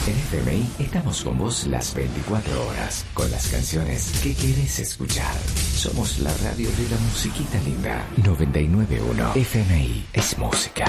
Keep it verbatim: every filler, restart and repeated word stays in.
En F M I estamos con vos las veinticuatro horas, con las canciones que querés escuchar. Somos la radio de la musiquita linda. noventa y nueve punto uno F M I es música.